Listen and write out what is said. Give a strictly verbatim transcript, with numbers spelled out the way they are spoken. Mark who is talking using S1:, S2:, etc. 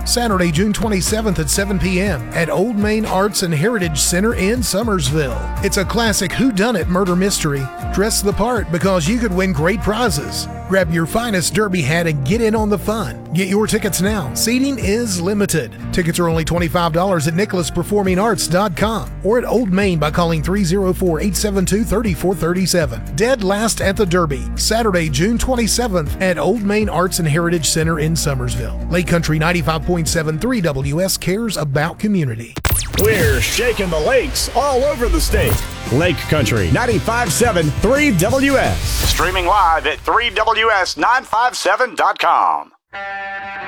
S1: Saturday, June twenty-seventh at seven p.m. at Old Main Arts and Heritage Center in Summersville. It's a classic whodunit murder mystery. Dress the part because you could win great prizes. Grab your finest derby hat and get in on the fun. Get your tickets now. Seating is limited. Tickets are only twenty-five dollars at nicholas performing arts dot com or at Old Main by calling three oh four, eight seven two, three four three seven. Dead last at the Derby. Saturday, June twenty-seventh at Old Main Arts and Heritage Center in Summersville. Lake Country ninety-five point seven three W S cares about community.
S2: We're shaking the lakes all over the state. Lake Country ninety-five point seven three W S.
S3: Streaming live at three W S nine five seven dot com.